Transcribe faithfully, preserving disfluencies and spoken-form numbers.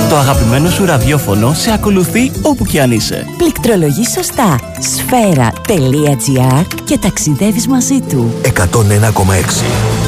Το αγαπημένο σου ραδιόφωνο σε ακολουθεί όπου κι αν είσαι. Πληκτρολογείς σωστά. σφαίρα τελεία τζι άρ και ταξιδεύεις μαζί του. εκατόν ένα κόμμα έξι